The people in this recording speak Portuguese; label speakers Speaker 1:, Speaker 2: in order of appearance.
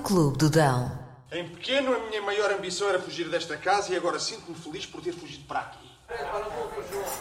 Speaker 1: Clube do Dão.
Speaker 2: Em pequeno, a minha maior ambição era fugir desta casa e agora sinto-me feliz por ter fugido para aqui.